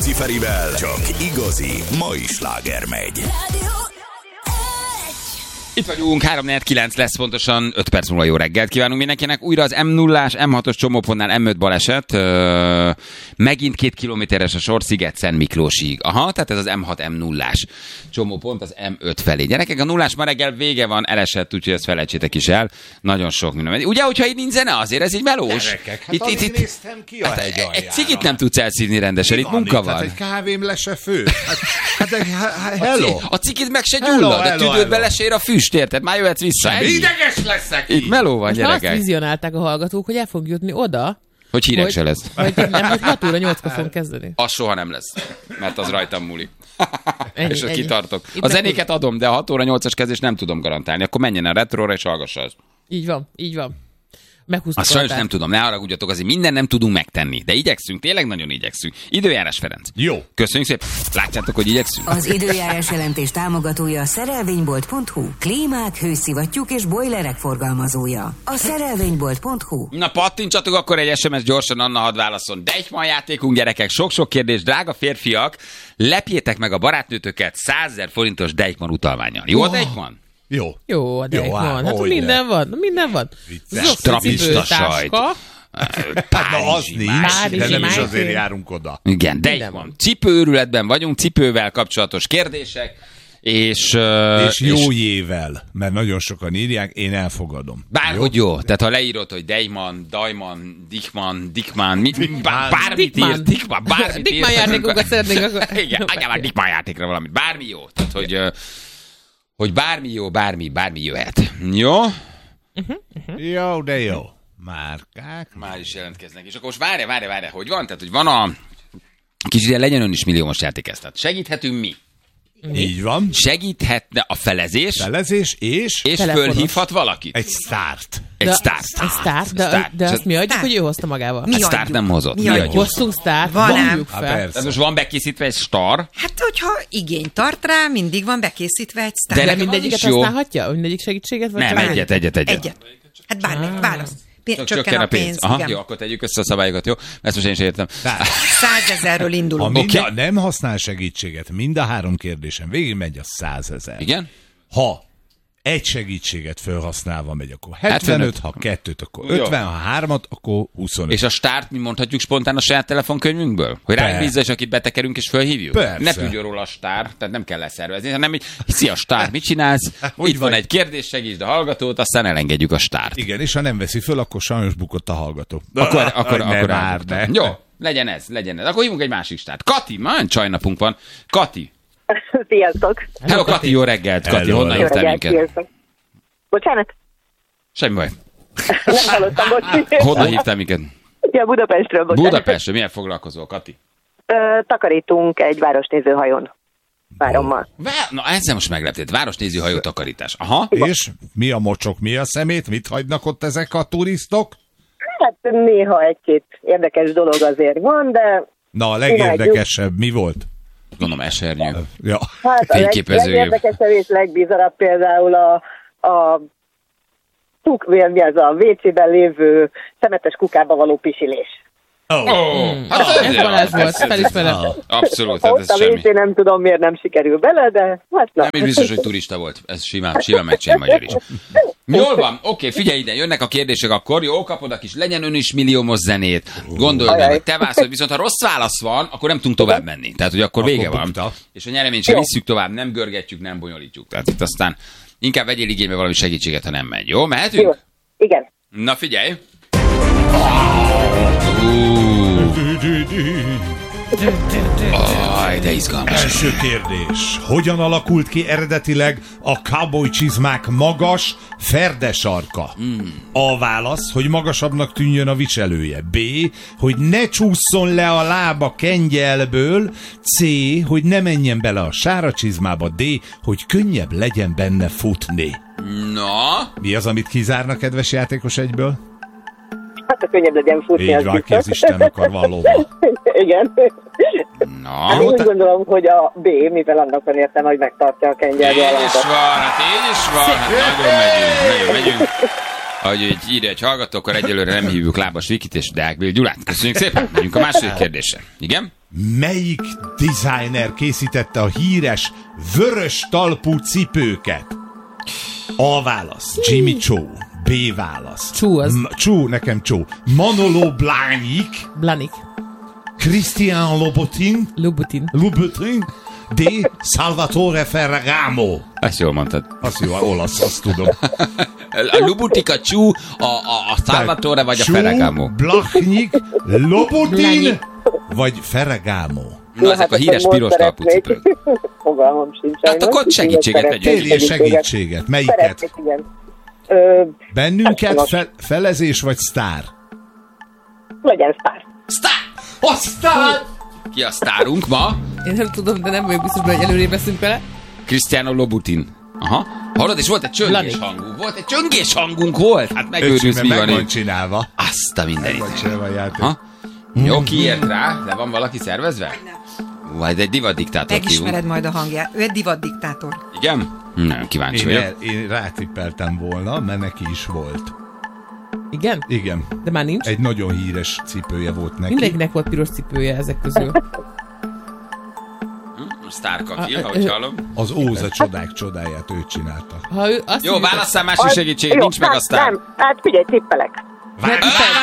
Ciferivel csak igazi mai sláger megy. Itt vagyunk, 3-4-9 lesz pontosan, 5 perc múlva jó reggelt kívánunk mindenkinek. Újra az M0-ás, M6-os csomópontnál M5 baleset. Megint 2 kilométeres a sor Sziget-Szent Miklósig. Aha, tehát ez az M6 M0-ás csomópont az M5 felé. Gyerekek, a nullás ma reggel vége van, elesett, úgyhogy ezt felejtsétek is el. Nagyon sok minden. Ugye, hogyha itt nincs zene, azért ez így melós. Gyerekek, hát itt néztem ki a hegy aljára. Egy cigit nem tudsz elszívni rendesen, itt munka van. Hát egy kávém le se fő. Hello. A cigit meg se gyullad, a tüdődbe lesér a füst, érted? Már jöhetsz vissza. Ideges leszek itt meló van, most gyerekek. azt vizionálták a hallgatók, hogy el fog jutni oda, hogy hírek se lesz. Hogy nem, hogy 6 óra 8-kor fogunk kezdeni. Az soha nem lesz, mert az rajtam múlik. Ennyi, És ennyi. kitartok. A zenéket adom, de a 6 óra 8-as kezdés nem tudom garantálni. Akkor menjen a retróra és hallgassa azt. Így van, így van. Meghúztuk. Azt sajnos nem tudom, ne haragudjatok, azért minden nem tudunk megtenni. De igyekszünk, tényleg nagyon igyekszünk. Időjárás, Ferenc. Jó. Köszönjük szépen. Látjátok, hogy igyekszünk? Az időjárás jelentés támogatója a szerelvénybolt.hu. Klímák, hőszivattyúk és bojlerek forgalmazója. A szerelvénybolt.hu. Na pattintsatok akkor egy SMS gyorsan, Anna hadd válaszol. Deichmann játékunk, gyerekek, sok-sok kérdés, drága férfiak, lepjétek meg a barátnőtöket 100 000 forintos Deichmann utalvánnyal. Jó a Deichmann? Jó. Jó, a Deichmann. Hát hogy minden van, minden van. Strapista sajt. Na az nincs, Párizsi de nem is májfél. azért járunk oda. Igen, Deichmann. Cipőőrületben vagyunk, cipővel kapcsolatos kérdések, és jó jével, mert nagyon sokan írják, én elfogadom. bárhogy jó. Tehát ha leírod, hogy Deichmann, Dickmann, bármit írt, Dickmann játékokat szeretnénk akkor. Igen, adjál Dickmann játékra valamit. Bármi jó. Tehát, hogy bármi jó, bármi jöhet. Jó? Jó, de jó. Márkák. Már is jelentkeznek. És akkor most várj, hogy van? Tehát, hogy van a kicsit ilyen legyen ön is milliómos játék ezt. Tehát segíthetünk mi? Így van. Segíthetne a felezés, Felezés és fölhívhat valakit. egy sztárt. Egy sztárt. Egy sztárt, de azt mi adjuk, hogy ő hozta magával. A sztárt nem hozott. Mi adjuk? Hoztunk sztárt, Van ám. mondjuk Hát fel. persze. Tehát most van bekészítve egy star, Hát, hogyha igény tart rá, mindig van bekészítve egy sztár. De De nekem mindegyiket az is jó. használhatja? Mindegyik segítséget? Vagy nem, csak egyet. Egyet. Hát bármelyik, válasz. Csökken a pénz. Aha, igen. jó, akkor tegyük össze a szabályokat, jó? Ezt most én is értem. 100 000-ről indulunk. Ha nem használ segítséget, mind a 3 kérdésen végig megy a 100 000. Igen? Ha egy segítséget felhasználva megy, akkor 75, ha 2-t, akkor 50, ha 3-at, akkor 25. És a stárt mi mondhatjuk spontán a saját telefonkönyvünkből? Hogy ránk bízza, és akit betekerünk és fölhívjuk? Persze. Ne tudjon róla a stár, tehát nem kell leszervezni, hanem így, szia stár, mit csinálsz? Itt van egy kérdés, segítsd a hallgatót, aztán elengedjük a stárt. Igen, és ha nem veszi föl, akkor sajnos bukott a hallgató. Akkor ne. Jó, legyen ez. Akkor hívunk egy másik stárt. Kati, már csajnapunk van. Kati. Sziasztok! Hello, Kati, jó reggelt. Kati, Hello. honnan Jó hívtál reggelt, minket? sziasztok! Bocsánat, Semmi baj. nem hallottam, bocs. Honnan hívtál minket? Ja, Budapestről, bocsánat. Budapestről, milyen foglalkozol, Kati? Takarítunk egy városnéző hajón. Párommal. Na, ezzel most megleptél. Városnéző hajó takarítás. Aha. És mi a mocsok, mi a szemét, mit hagynak ott ezek a turistok? Hát néha egy-két érdekes dolog azért van, de Na, a legérdekesebb mi volt? Gondolom esernyő. Ja. hát a Fényképező. legérdekesebb és legbizarabb például a mi az a WC-ben lévő szemetes kukába való pisilés. Ez Balázs volt, felismerem. Abszolút, tehát Ott ez a semmi. WC nem tudom miért nem sikerül bele, de hát na. Nem is biztos, hogy turista volt. Ez simán megcsinál magyar is. Jól van, oké, figyelj ide, jönnek a kérdések akkor, jó, kapod a kis legyen ön is milliómos zenét, gondolj meg, hogy te válaszol, viszont ha rossz válasz van, akkor nem tudunk tovább menni. Tehát, hogy akkor vége van. bukta. És a nyereményt sem visszük tovább, nem görgetjük, nem bonyolítjuk. Tehát itt aztán inkább vegyél igénybe valami segítséget, ha nem megy. Jó, mehetünk? Jó. Igen. Na figyelj! Aj, de izgalmas. Első kérdés. Hogyan alakult ki eredetileg a cowboy csizmák magas, ferdesarka? A válasz, hogy magasabbnak tűnjön a viselője. B, hogy ne csúszson le a lába kengyelből. C, hogy ne menjen bele a sára csizmába. D, hogy könnyebb legyen benne futni. Na? Mi az, amit kizárna, kedves játékos egyből? Hát a könnyebb legyen futni. Így az van, biztos. kézisten akar valóban. Igen. Hát Na? úgy gondolom, hogy a B, mivel annak van értelme, hogy megtartja a kengyelbe Így a is lábat. van, hát így is van. Hát nagyon megyünk. Ahogy így írja egy hallgató, akkor egyelőre nem hívjuk Lábas Vikit és Deák Bél Gyulát. Köszönjük szépen. Megyünk a második kérdésre. Igen? Melyik designer készítette a híres vörös talpú cipőket? A válasz, Jimmy Choo. B válasz. Choo az. Choo, nekem Choo. Manolo Blahnik. Christian Louboutin. D. Salvatore Ferragamo. Ezt jól mondtad. Azt jó, olasz, azt tudom. A Louboutin, a Choo, a Salvatore vagy a Ferragamo. Blahnik, Louboutin vagy Ferragamo. Na, ezek a híres piros talpú cipők. Fogalmam sincs. Hát akkor segítséget vegyünk. Kérjél segítséget. Melyiket? Szeretnék, igen. Bennünket felezés vagy sztár? Legyen sztár. A sztár! Ki a sztárunk ma? Én nem tudom, de nem vagyok biztos, hogy előrébb veszünk vele. Cristiano Louboutin. Aha. Hallod, és volt egy csöngés hangunk. Hát megőrülsz, mi van meg van itt. csinálva. Azt a mindenit. Vagy csinálva a játék. Ha? Jó, kiért rá? De van valaki szervezve? Vagy egy divatdiktátor Megismered majd a hangját. Ő egy divatdiktátor. Igen? Nem, kíváncsi vagyok. Én rátippeltem volna, mert neki is volt. Igen? Igen. De már nincs? Egy nagyon híres cipője volt neki. Mindenkinek volt piros cipője ezek közül. Sztárkakil, ahogy hallom. Az Óza csodák csodáját ő csinálta. Ha ő azt Jó, mondja, válasszál másik segítséget, nincs meg a sztár. Nem, hát figyelj, tippelek. Várjál!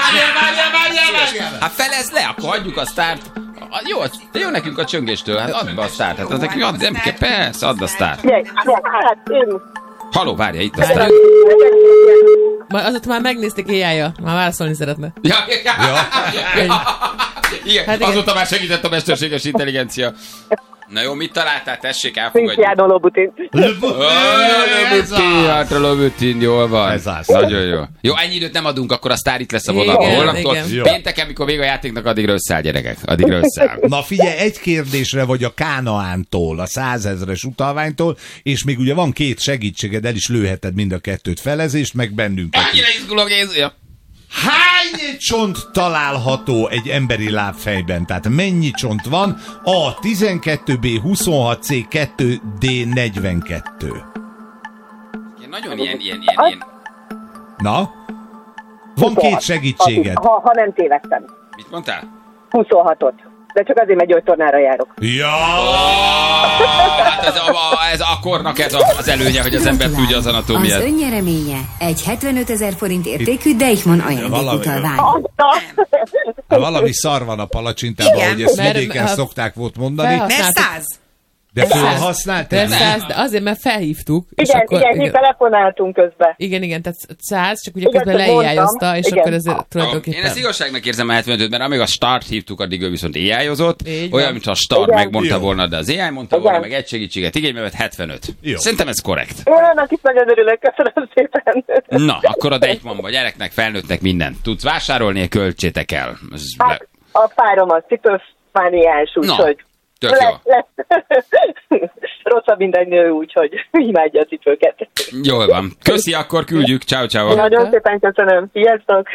Hát felezd le, akkor hagyjuk a sztárt. Jó, de jó nekünk a csöngéstől, hát add be a sztárt. Hát nekünk add, nem kell, persze, add a sztárt. Figyelj, hát én... Haló, várja, itt a sztár. Azóta már megnézték éjjája. Már válaszolni szeretne. Igen, Hát igen. azóta már segített a mesterséges intelligencia. Na jó, mit találtál? Tessék, elfogadjuk. Cristiano Louboutin. Louboutin, jól van. Ez az. Nagyon jó. Jó, ennyi időt nem adunk, akkor a sztár itt lesz a vonalban. Igen, Holnaptól. igen. Pénteken, mikor vége a játéknak, addigra összeáll, gyerekek. Addigra összeáll. Na figyelj, egy kérdésre vagy a Kánaántól, a 100 000-es utalványtól, és még ugye van 2 segítséged, el is lőheted mind a 2 felezést, meg bennünket. Annyira izgulok, Jézuja. Hány csont található egy emberi lábfejben? Tehát mennyi csont van? A 12, B 26, C 2, D 42. Nagyon ilyen. Na? Van 2 segítséged. Ha nem tévedtem. Mit mondtál? 26-ot. De csak azért, mert gyógytornára járok. Ja! Hát ez a kornak ez az előnye, hogy az ember tudja az Az anatómiát. önnyereménye egy 75 000 forint értékű Deichmann ajándékutalvány. Hát valami szar van a palacsintában, Igen. hogy ezt Mert- vidéken szokták volt mondani, Mert 100. de felhasználták. Persze, de azért, mert felhívtuk. És Igen, akkor, igen, telefonáltunk közben. Igen, tehát 100, csak ugye Igen, közben csak leéjjájozta, és mondtam. akkor Igen. ezért tulajdonképpen... Én ezt igazságnak érzem a 75-öt, mert amíg a start hívtuk, addig ő viszont éjjájozott. Így Olyan, van. mintha a start Igen. megmondta Jó. volna, de az AI mondta Igen. volna, meg egy segítséget igénybe vett 75. Jó. Szerintem ez korrekt. Én annak is nagyon örülök, köszönöm szépen. Na, akkor a Deichmannba gyereknek, felnőttnek mindent. Tudsz vásárolni, költsétek el. Ez Hát, a párom az cipőfániás, úgyhogy... tök jó. Rosszabb minden nő, úgyhogy imádja a cipőket. Jól van. Köszi, akkor küldjük. Ciao. Nagyon szépen köszönöm. Sziasztok!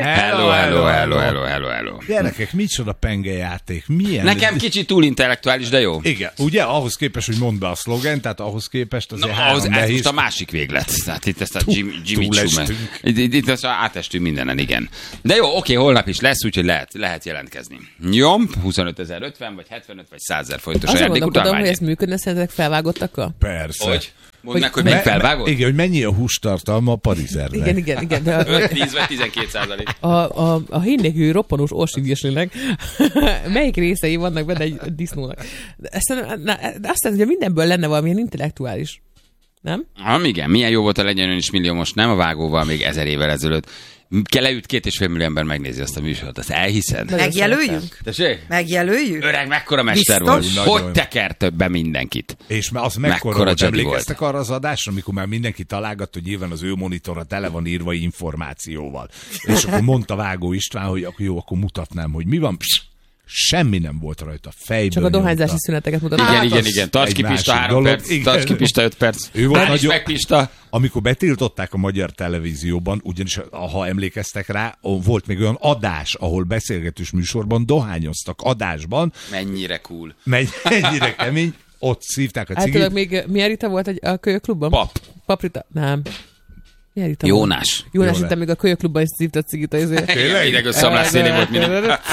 Hello. Gyerekek, micsoda pengejáték? Milyen? Nekem kicsit túl intellektuális, de jó. Igen, ugye? Ahhoz képest, hogy mondd be a szlogen, tehát ahhoz képest azért Na, három ez nehéz. most a másik véglet. Tehát itt ezt a Jimmy túlestünk. Choo. Itt ezt átestünk mindenen, igen. De jó, oké, holnap is lesz, úgyhogy lehet jelentkezni. Jó, 25 050, vagy 75, vagy 100 000 forintos Azon gondolkodom, hogy ajándékutalvány. ez működne, szerintetek felvágottakkal? Persze. Hogy? Mondd meg, hogy melyik felvágod? Igen, hogy mennyi a hústartalma a parizernek. Igen. De 10 vagy 12%. a hínnélküli roppanós orsigéslinek melyik részei vannak benne egy disznónak? De azt hiszem, hogy mindenből lenne valamilyen intellektuális. Nem? Igen, milyen jó volt a Legyen Ön is millió, most nem a vágóval, még 1000 évvel ezelőtt. Leült 2,5 millió ember megnézi azt a műsort, azt elhiszed? Megjelöljük? Tessék? Megjelöljük? Öreg, mekkora mester Biztos? volt. Nagyon. Hogy tekert be mindenkit? És az Mekkora mekkora volt, Jedi emlékeztek arra az adásra, amikor már mindenki találgatta, hogy nyilván az ő monitora tele van írva információval. És akkor mondta Vágó István, hogy akkor jó, akkor mutatnám, hogy mi van. Psz, semmi nem volt rajta, fejből Csak a dohányzási nyomta. szüneteket mutatnak. Igen. Tarts egy ki Pista másik 3 dolog. perc, Igen. tarts ki Pista 5 perc. Ő volt Nem is nagyon- meg Pista. Amikor betiltották a magyar televízióban, ugyanis ha emlékeztek rá, volt még olyan adás, ahol beszélgetős műsorban dohányoztak adásban, Mennyire cool. mennyire kemény, ott szívták a cigit. Általában még milyen Rita volt a kölyöklubban? Pap. Paprita? Nem. Milyen Rita Jónás. Jónás, hittem még a kölyöklubban is szívta a cigit. Igen, idegösszamlás szélén volt minden.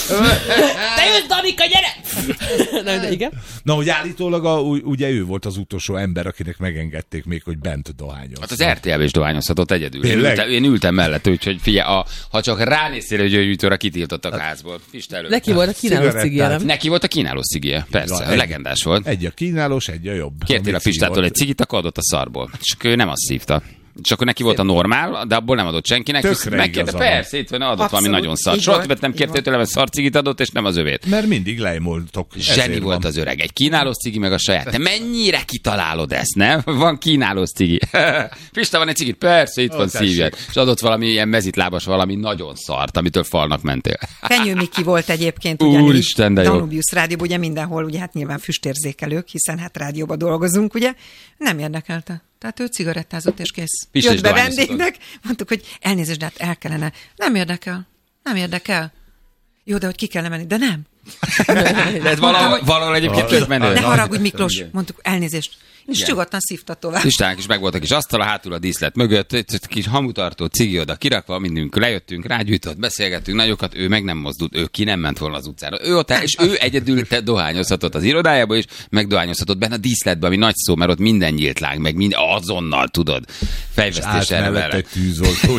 Te jössz, Danika, gyere! Nem, de igen. Na, hogy állítólag ugye ő volt az utolsó ember, akinek megengedték még, hogy bent dohányozni. Hát az RTL-be is dohányozhatott egyedül. Tényleg? Én ültem mellett, úgyhogy figyelj, ha csak ránéztél, hogy gyógyítőre kitiltottak a házból. Neki volt a kínáló cigie, nem? Neki volt a kínáló cigie, persze, legendás volt. Egy a kínálós, egy a jobb. Kértél a Pistától egy cigit, akkor adott a szarból. Csak ő nem azt szívta. Csak akkor neki volt a normál, de abból nem adott senkinek. Megkérte, persze, itt van, adott valami nagyon szar. Soha többet nem kértél tőlem, hogy szarcigit adott, és nem az övét. Mert mindig lejmoltok. Zseni volt az öreg. Egy kínálós cigi, meg a saját. Te mennyire kitalálod ezt, nem? Van kínálós cigi. Pista, van egy cigit? Persze, itt van szívjed. És adott valami ilyen mezitlábas, valami nagyon szart, amitől falnak mentél. Fenyő Miki volt egyébként, Úristen, de jó. Danubius rádióban, ugye mindenhol, ugye hát nyilván füstérzékelők, hiszen hát rádióban dolgozunk, ugye. Nem érdekelte. Tehát ő cigarettázott és kész. Pista jött be vendégnek, mondtuk, hogy elnézést, de hát el kellene. Nem érdekel. Jó, de hogy ki kellene menni, de nem. De valahol egyébként tök menő. Ne haragudj, Miklós, mondtuk, elnézést. És nyugodtan szívta tovább. Pistának is meg volt a kis asztal, hátul a díszlet mögött, egy kis hamutartó cigi oda kirakva, mindünk lejöttünk, rágyújtott, beszélgettünk nagyokat, ő meg nem mozdult, ő ki nem ment volna az utcára. Ő ott, és ő egyedül dohányozhatott az irodájába is, meg dohányozhatott benne a díszletbe, ami nagy szó, mert ott minden nyílt láng, meg azonnal tudod. Fejvesztéssel vele. Egy tűzoltó,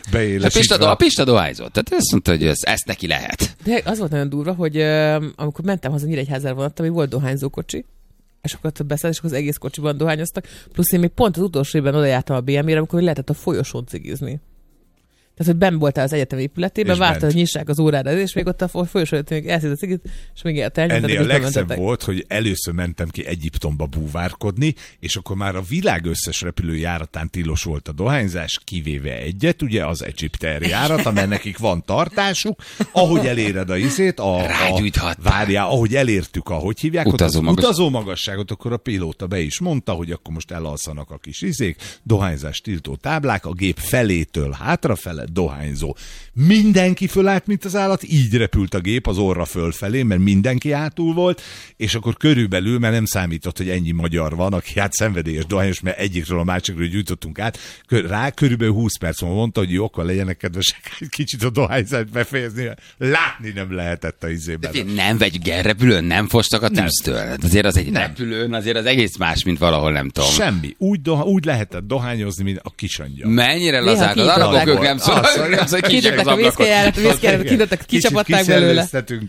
a Pista dohányzott, tehát azt mondta, hogy ezt neki lehet. De az volt nagyon durva, hogy amikor mentem haza Nyíregyházára vonattam, hogy volt dohányzókocsi, és akkor beszállt, és akkor az egész kocsiban dohányoztak, plusz én még pont az utolsó évben oda jártam a BMW-re, amikor lehetett a folyosón cigizni. Tehát, hogy benn voltál az egyetem épületében, vártad, hogy nyissák az órára, és még ott a folyosón még elszírt a cigit, és még elnyomtad. Ennél a legszebb volt, hogy először mentem ki Egyiptomba búvárkodni, és akkor már a világ összes repülőjáratán tilos volt a dohányzás, kivéve egyet, ugye az Egyipter járat, amely nekik van tartásuk, ahogy eléred a izét, várjál, ahogy elértük, ahogy hívják, utazó magasságot, akkor a pilóta be is mondta, hogy akkor most elalszanak a kis izék, dohányzás tiltó táblák, a gép felétől hátrafele, dohányzó. Mindenki fölállt, mint az állat, így repült a gép az orra fölfelé, mert mindenki hátul volt, és akkor körülbelül, mert nem számított, hogy ennyi magyar van, aki hát szenvedélyes dohányos, mert egyikről a másikról gyújtottunk át, rá körülbelül 20 perc mondta, hogy jó, akkor legyenek kedvesek, egy kicsit a dohányzást befejezni, látni nem lehetett a izében. Nem, vagy repülőn nem fostak a tűztől. Azért az egy repülőn, azért az egész más, mint valahol, nem tudom. Semmi. Úgy lehetett mint a kisangyal. Mennyire lazák az arabok, ők nem Kitörtek a vészkeljárat, kitörtek, kicsapatták belőle.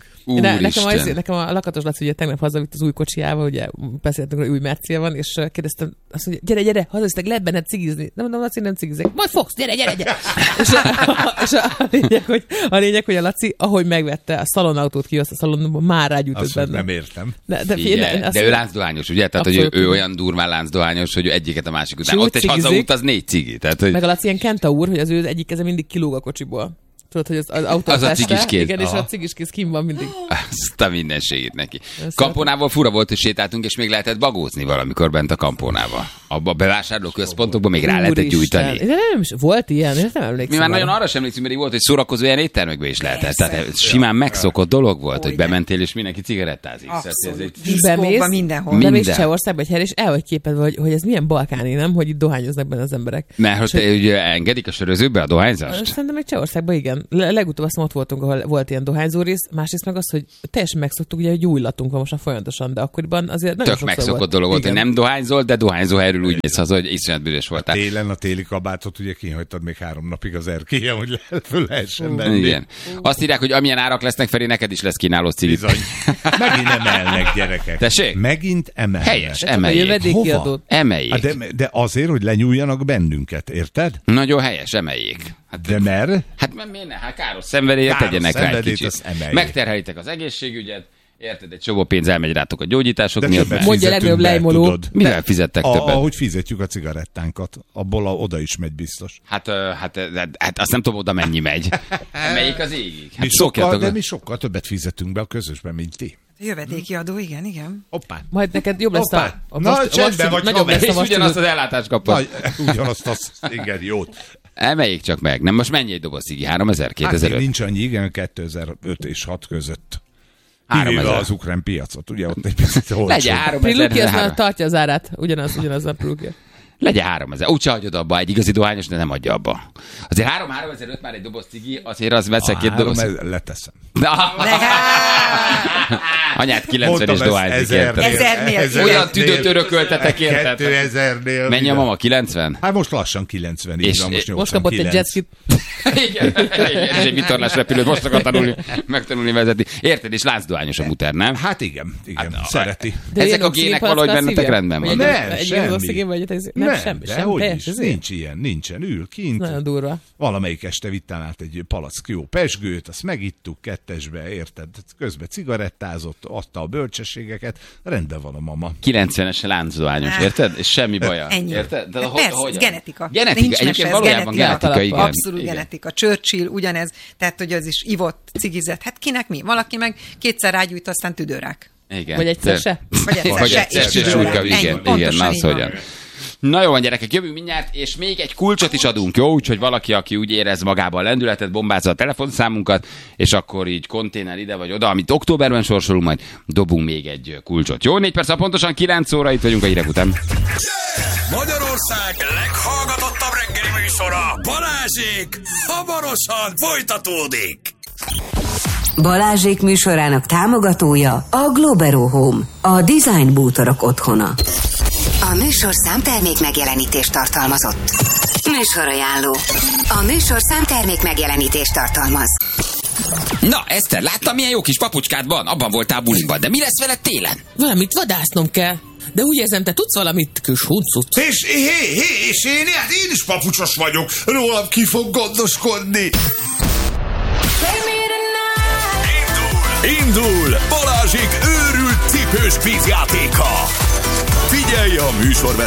Nekem a Lakatos Laci ugye tegnap hazavitt az új kocsiával, ugye beszéltünk, hogy új Mercia van, és kérdeztem, azt mondja, gyere, hazavisztek, lehet benned cigizni. Nem mondom, Laci, nem cigizek. Majd fogsz, gyere. És a lényeg, hogy a Laci, ahogy megvette a szalonautót, kihoz a szalonban, már rágyújtott benne. Nem értem. De ő láncdohányos, ugye? Tehát, hogy ő olyan durván láncdohányos, hogy egyiket a másik után. Ott egy hazaút, az 4 cigi. Meg a Laci ilyen kentaur, hogy az ő egyik keze mindig kilóg a kocsiból. Tudod, hogy az autó az a cigiskéz. Igen, és a cigiskéz kim van mindig. Azt a mindenségét neki. Kampónával fura volt, hogy sétáltunk, és még lehetett bagózni valamikor bent a Kampónával. Abba a bevásárlóközpontokban még rá lehetett gyújtani. De nem is volt ilyen, nem emlékszem. Mi már nagyon arra sem emlékszem, mert volt, hogy szórakozó ilyen éttermekben is lehetett. Tehát simán megszokott dolog volt, hogy bementél, és mindenki cigarettázik. Diszkóban, mindenhol. De még Csehországban egy helyre, és el vagy képedve, hogy ez milyen balkáni, nem? Hogy itt dohányoznak benne az emberek. Mert hogy engedik a sörözőbe a dohányzást? Szerintem még Csehországban igen. Legutóbb azt ott voltunk, ahol volt ilyen dohányzó rész, másrészt meg az, hogy teljesen megszoktuk, ugye, hogy új latunk van most folyamatosan, de akkoriban azért nagyon tök megszokott dolog volt, hogy nem dohányzol, de dohányzó helyről úgy mész haza, hogy iszonyat büdös voltál. Télen a téli kabátot ugye kihagytad még 3 napig az erkélyen, hogy föl lehessen venni. Igen. Azt írják, hogy amilyen árak lesznek, Feri, neked is lesz kínálós cigi. Megint emelnek, gyerekek. Tessék? Megint emelnek. Helyes, emeljék. Hova? Emeljék. De azért, hogy lenyúljanak bennünket, érted? Nagyon helyes, emeljék. De mert? Hát miért ne? Hát káros szenvedélyet tegyenek rá egy kicsit. Megterhelitek az egészségügyet, érted, egy csomó pénz elmegy rátok a gyógyítások miatt. Mondja legnagyobb lejmoló. Mivel fizettek többet? Ahogy fizetjük a cigarettánkat, abból oda is megy biztos. Hát azt nem tudom, oda mennyi megy. Melyik az égig? Hát mi sokkal többet fizetünk be a közösben, mint ti. Jövedéki adó, igen. Hoppá. Majd neked jobb lesz a csendben vagy, nagyobb lesz a ugyanazt az ellátást kapod. Ugyanazt igen, jót. Emeljék csak meg. Nem, most mennyi egy doboz cigi? 3000, 2005? Hát nincs annyi, igen, 2005 és 6 között. 3000. Az ukrán piacot, ugye ott egy picit olcsó. Legyen 3000. Priluki az már tartja az árát, ugyanaz a Priluki. Legyen 3000. Úgyse hagyod abba egy igazi dohányos, de nem adja abba. Azért 3005 már egy doboz cigi, azért az veszek 2 doboz. Leteszem. Anyád 90 és dohányzik, érted? Olyan tüdőt örököltetek, érted? 2000-nél. Mennyi a mama? 90? Hát most lassan 90, így van, most 89. Most kapott egy jetskit. Igen, és egy vitorlás repülőt most akar megtanulni vezetni. Érted? És láncdohányos a muter, nem? Hát igen, szereti. De ezek a gének valahogy bennetek rendben van. Nem, semmi. Nincs ilyen, nincsen. Ül kint. Nagyon durva. Valamelyik este vittem át egy palack jó pesgőt, azt megittuk kettesbe, érted? Közben cigarettázott, adta a bölcsességeket, rendben van a mama. 90-es láncdohányos, érted? És semmi baja. Ennyi. Érted? De persze, genetika. Genetika, egyébként valójában genetika, igen. Abszolút igen. Genetika. Churchill ugyanez, tehát hogy az is ivott, cigizett. Hát kinek mi? Valaki meg 2-szer rágyújt, aztán tüdőrák. Igen. Vagy egyszer se. Vagy egyszer se. Igen, na az hogyan. Na jó van, gyerekek, jövünk mindjárt, és még egy kulcsot is adunk, jó? Úgyhogy valaki, aki úgy érez magában a lendületet, bombázza a telefonszámunkat, és akkor így konténer ide vagy oda, amit októberben sorsolunk, majd dobunk még egy kulcsot. Jó, 4 perc, pontosan 9 óra, itt vagyunk a hírek után. Yeah! Magyarország leghallgatottabb reggeli műsora, Balázsék, hamarosan folytatódik. Balázsék műsorának támogatója a Globero Home, a design bútorok otthona. A műsorszám termék megjelenítést tartalmazott. Műsorajánló. A műsorszám termék megjelenítést tartalmaz. Na, Eszter, láttam, milyen jó kis papucskád van? Abban voltál buliban, de mi lesz veled télen? Valamit vadásznom kell. De úgy érzem, te tudsz valamit, kis huncut. És én is papucsos vagyok. Rólam ki fog gondoskodni. Indul Balázsék őrült cipős kvízjátéka. Figyelj a műsor